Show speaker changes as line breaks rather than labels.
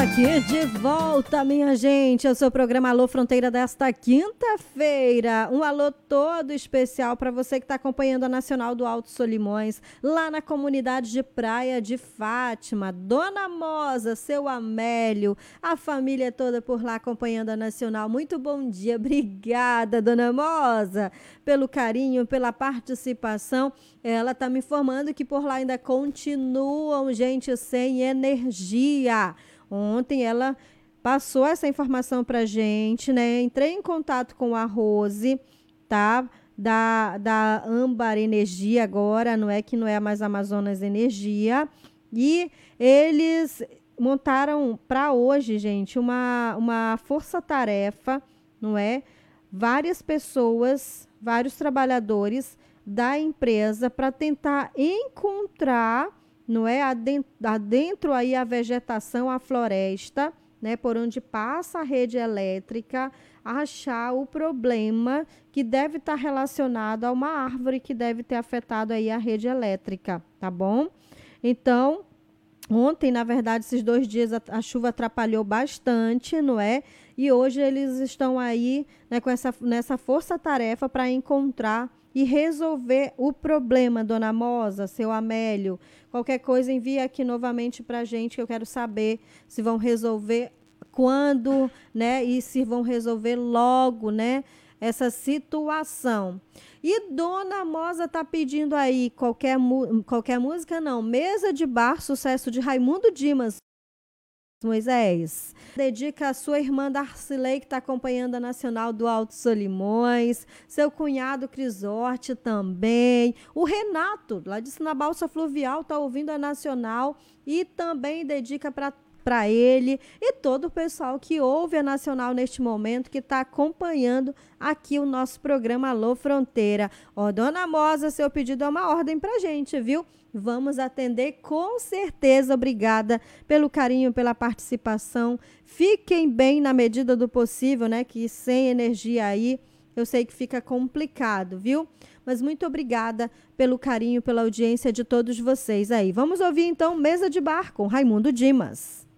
Aqui de volta, minha gente, ao seu programa Alô Fronteira desta quinta-feira. Um alô todo especial para você que está acompanhando a Nacional do Alto Solimões, lá na comunidade de Praia de Fátima. Dona Mosa, seu Amélio, a família toda por lá acompanhando a Nacional. Muito bom dia, obrigada, Dona Mosa, pelo carinho, pela participação. Ela está me informando que por lá ainda continuam gente sem energia. Ontem ela passou essa informação pra gente, né? Entrei em contato com a Rose, tá? Da Âmbar Energia agora, não é mais Amazonas Energia. E eles montaram para hoje, gente, uma força-tarefa, não é? Várias pessoas, vários trabalhadores da empresa para tentar encontrar, não é, adentro aí a vegetação, a floresta, né, por onde passa a rede elétrica, achar o problema que deve estar relacionado a uma árvore que deve ter afetado aí a rede elétrica, tá bom? Então, ontem, na verdade, esses 2 dias a chuva atrapalhou bastante, não é? E hoje eles estão aí, né, nessa força-tarefa para encontrar e resolver o problema, Dona Mosa, seu Amélio. Qualquer coisa, envia aqui novamente para a gente, que eu quero saber se vão resolver quando, né? E se vão resolver logo, né? Essa situação. E Dona Mosa tá pedindo aí qualquer música, não. Mesa de Bar, sucesso de Raimundo Dimas. Moisés, dedica a sua irmã Darcilei, que está acompanhando a Nacional do Alto Solimões, seu cunhado Crisorte também, o Renato, lá de Sinabalsa Fluvial, está ouvindo a Nacional e também dedica para ele e todo o pessoal que ouve a Nacional neste momento, que está acompanhando aqui o nosso programa Alô Fronteira. Ó, Dona Mosa, seu pedido é uma ordem para gente, viu? Vamos atender com certeza. Obrigada pelo carinho, pela participação. Fiquem bem na medida do possível, né? Que sem energia aí, eu sei que fica complicado, viu? Mas muito obrigada pelo carinho, pela audiência de todos vocês aí. Vamos ouvir então Mesa de Bar com Raimundo Dimas.